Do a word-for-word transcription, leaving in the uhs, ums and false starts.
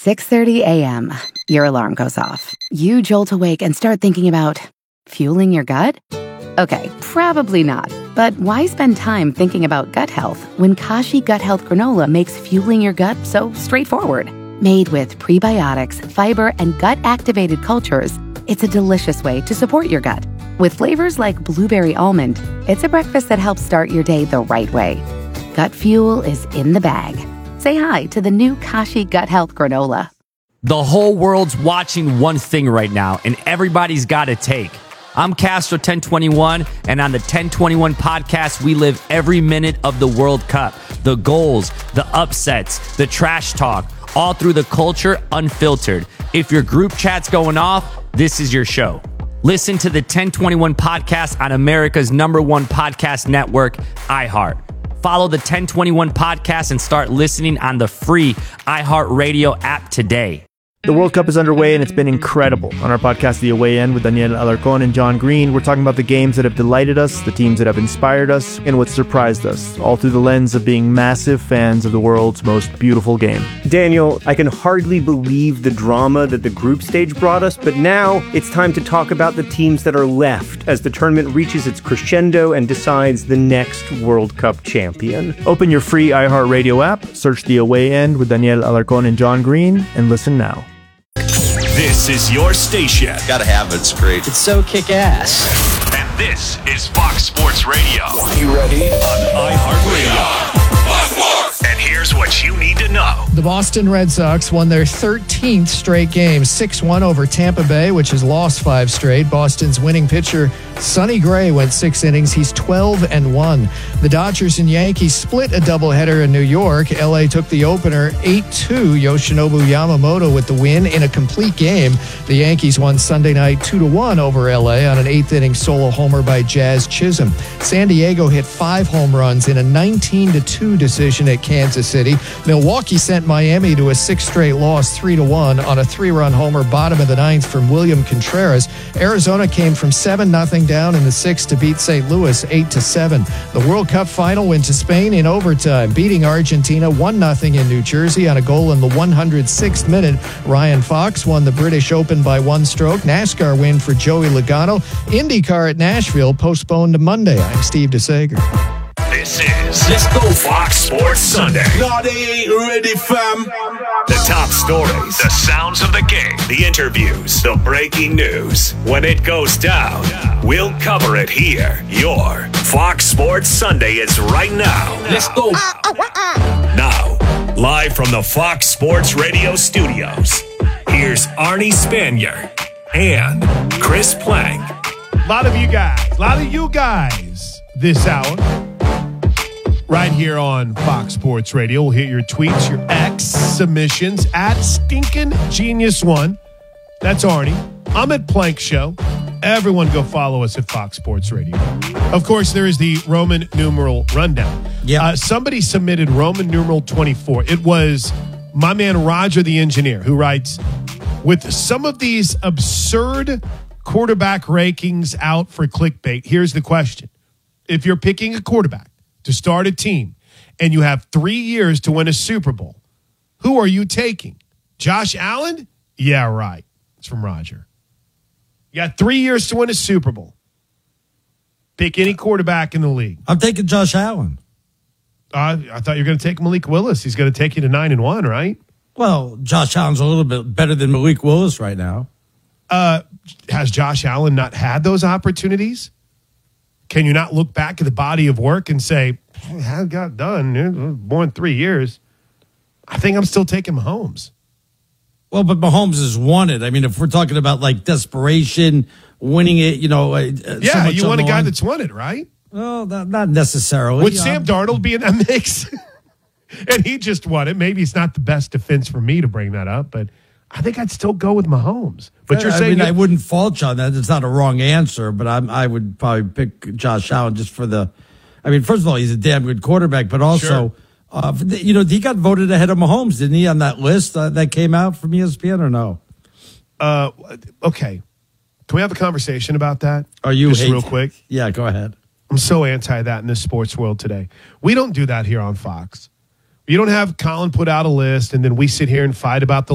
six thirty a.m., your alarm goes off. You jolt awake and start thinking about fueling your gut? Okay, probably not. But why spend time thinking about gut health when Kashi Gut Health Granola makes fueling your gut so straightforward? Made with prebiotics, fiber, and gut-activated cultures, it's a delicious way to support your gut. With flavors like blueberry almond, it's a breakfast that helps start your day the right way. Gut fuel is in the bag. Say hi to the new Kashi Gut Health Granola. The whole world's watching one thing right now, and everybody's got a take. I'm Castro ten twenty-one, and on the ten twenty-one podcast, we live every minute of the World Cup. The goals, the upsets, the trash talk, all through the culture, unfiltered. If your group chat's going off, this is your show. Listen to the ten twenty-one podcast on America's number one podcast network, iHeart. Follow the ten twenty-one podcast and start listening on the free iHeartRadio app today. The World Cup is underway, and it's been incredible. On our podcast, The Away End, with Daniel Alarcón and John Green, we're talking about the games that have delighted us, the teams that have inspired us, and what surprised us, all through the lens of being massive fans of the world's most beautiful game. Daniel, I can hardly believe the drama that the group stage brought us, but now it's time to talk about the teams that are left as the tournament reaches its crescendo and decides the next World Cup champion. Open your free iHeartRadio app, search The Away End with Daniel Alarcón and John Green, and listen now. This is your station. Gotta have it. It's great. It's so kick-ass. And this is Fox Sports Radio. You ready? On iHeartRadio. Fox Sports! And here's what you need to know. The Boston Red Sox won their thirteenth straight game, six one over Tampa Bay, which has lost five straight. Boston's winning pitcher, Sonny Gray, went six innings. He's twelve and one. The Dodgers and Yankees split a doubleheader in New York. L A took the opener eight two. Yoshinobu Yamamoto with the win in a complete game. The Yankees won Sunday night two to one over L A on an eighth inning solo homer by Jazz Chisholm. San Diego hit five home runs in a nineteen to two decision at Kansas City. Milwaukee sent Miami to a six straight loss, three to one, on a three-run homer bottom of the ninth from William Contreras. Arizona came from seven nothing down in the sixth to beat Saint Louis eight to seven. The World Cup final went to Spain in overtime, beating Argentina one nothing in New Jersey on a goal in the one hundred sixth minute. Ryan Fox won the British Open by one stroke. NASCAR win for Joey Logano. IndyCar at Nashville postponed to Monday. I'm Steve DeSager. This is Let's Go Fox Sports Sunday. No, they ain't ready, fam. The top stories, the sounds of the game, the interviews, the breaking news. When it goes down, we'll cover it here. Your Fox Sports Sunday is right now. Let's go. Now, live from the Fox Sports Radio studios, here's Arnie Spanier and Chris Plank. A lot of you guys, a lot of you guys this hour, right here on Fox Sports Radio. We'll hit your tweets, your X submissions at Stinkin' Genius One. That's Arnie. I'm at Plank Show. Everyone go follow us at Fox Sports Radio. Of course, there is the Roman numeral rundown. Yeah. Uh, somebody submitted Roman numeral twenty-four. It was my man Roger the engineer who writes, with some of these absurd quarterback rankings out for clickbait, here's the question. If you're picking a quarterback to start a team and you have three years to win a Super Bowl, who are you taking? Josh Allen? Yeah, right. It's from Roger. You got three years to win a Super Bowl. Pick any quarterback in the league. I'm taking Josh Allen. Uh, I thought you were going to take Malik Willis. He's going to take you to nine and one, right? Well, Josh Allen's a little bit better than Malik Willis right now. Uh, has Josh Allen not had those opportunities? Can you not look back at the body of work and say, I got done, born three years. I think I'm still taking Mahomes. Well, but Mahomes has won it. I mean, if we're talking about like desperation, winning it, you know. Uh, yeah, so you want a guy line. that's won it, right? Well, not, not necessarily. Would Sam Darnold be in that mix? And he just won it. Maybe it's not the best defense for me to bring that up, but I think I'd still go with Mahomes. But you're I saying mean, I wouldn't fault you on that. It's not a wrong answer, but I'm, I would probably pick Josh Allen just for the. I mean, first of all, he's a damn good quarterback, but also, sure. uh, you know, he got voted ahead of Mahomes, didn't he, on that list uh, that came out from E S P N or no? Uh, okay. Can we have a conversation about that? Are you just hate, real quick? Yeah, go ahead. I'm so anti that in this sports world today. We don't do that here on Fox. You don't have Colin put out a list and then we sit here and fight about the